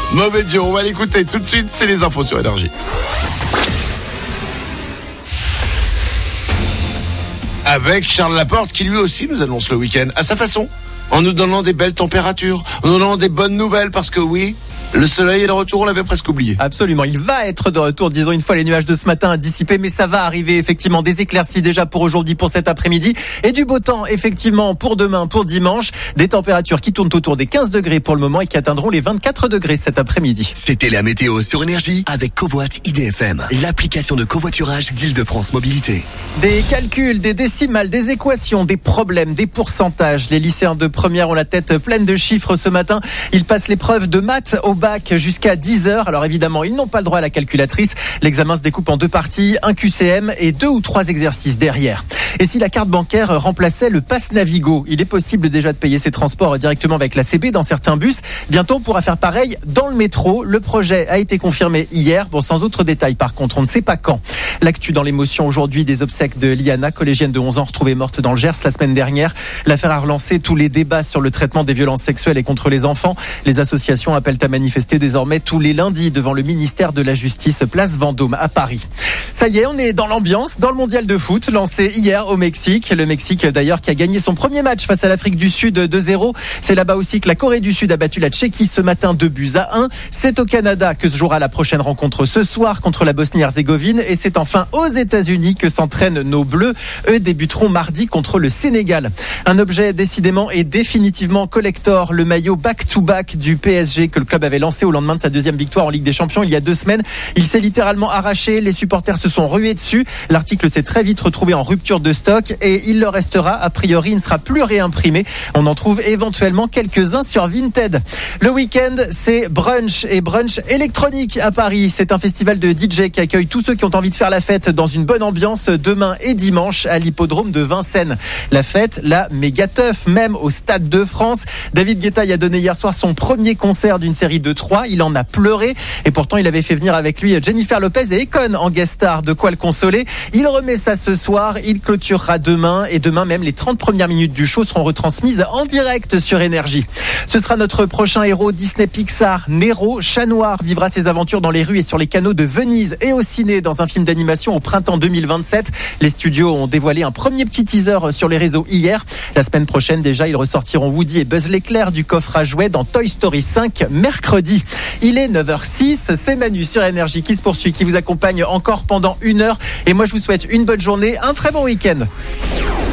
Mauvais Joe, on va l'écouter tout de suite, c'est les infos sur Énergie. Avec Charles Laporte qui lui aussi nous annonce le week-end à sa façon, en nous donnant des belles températures, en nous donnant des bonnes nouvelles parce que oui, le soleil est de retour, on l'avait presque oublié. Absolument, il va être de retour, disons une fois les nuages de ce matin à dissiper, mais ça va arriver effectivement, des éclaircies déjà pour aujourd'hui, pour cet après-midi, et du beau temps effectivement pour demain, pour dimanche, des températures qui tournent autour des 15 degrés pour le moment et qui atteindront les 24 degrés cet après-midi. C'était la météo sur Énergie avec Covoit IDFM, l'application de covoiturage d'Île-de-France Mobilité. Des calculs, des décimales, des équations, des problèmes, des pourcentages. Les lycéens de première ont la tête pleine de chiffres ce matin. Ils passent l'épreuve de maths au bac jusqu'à 10h. Alors évidemment, ils n'ont pas le droit à la calculatrice. L'examen se découpe en 2 parties, un QCM et 2 ou 3 exercices derrière. Et si la carte bancaire remplaçait le pass Navigo, il est possible déjà de payer ses transports directement avec la CB dans certains bus. Bientôt, on pourra faire pareil dans le métro. Le projet a été confirmé hier. Bon, sans autres détails par contre, on ne sait pas quand. L'actu dans l'émotion aujourd'hui des obsèques de Liana, collégienne de 11 ans retrouvée morte dans le Gers la semaine dernière. L'affaire a relancé tous les débats sur le traitement des violences sexuelles et contre les enfants. Les associations appellent à manifester désormais tous les lundis devant le ministère de la Justice, place Vendôme à Paris. Ça y est, on est dans l'ambiance, dans le mondial de foot, lancé hier au Mexique. Le Mexique d'ailleurs qui a gagné son premier match face à l'Afrique du Sud 2-0. C'est là-bas aussi que la Corée du Sud a battu la Tchéquie ce matin 2-1. C'est au Canada que se jouera la prochaine rencontre ce soir contre la Bosnie-Herzégovine. Et c'est enfin aux États-Unis que s'entraînent nos Bleus. Eux débuteront mardi contre le Sénégal. Un objet décidément et définitivement collector, le maillot back-to-back du PSG que le club avait lancé au lendemain de sa deuxième victoire en Ligue des Champions il y a 2 semaines. Il s'est littéralement arraché, les supporters se sont rués dessus. L'article s'est très vite retrouvé en rupture de stock et il le restera, a priori, il ne sera plus réimprimé. On en trouve éventuellement quelques-uns sur Vinted. Le week-end, c'est brunch et brunch électronique à Paris. C'est un festival de DJ qui accueille tous ceux qui ont envie de faire la fête dans une bonne ambiance demain et dimanche à l'hippodrome de Vincennes. La fête, la méga teuf, même au Stade de France. David Guetta y a donné hier soir son premier concert d'une série de 3. Il en a pleuré et pourtant il avait fait venir avec lui Jennifer Lopez et Akon en guest star, de quoi le consoler. Il remet ça ce soir, il clôturera demain et demain même les 30 premières minutes du show seront retransmises en direct sur Énergie. Ce sera notre prochain héros Disney Pixar, Nero. Chat Noir vivra ses aventures dans les rues et sur les canaux de Venise et au ciné dans un film d'animation au printemps 2027. Les studios ont dévoilé un premier petit teaser sur les réseaux hier. La semaine prochaine déjà, ils ressortiront Woody et Buzz l'éclair du coffre à jouets dans Toy Story 5 mercredi. Il est 9h06, c'est Manu sur Énergie qui se poursuit, qui vous accompagne encore pendant 1 heure. Et moi, je vous souhaite une bonne journée, un très bon week-end.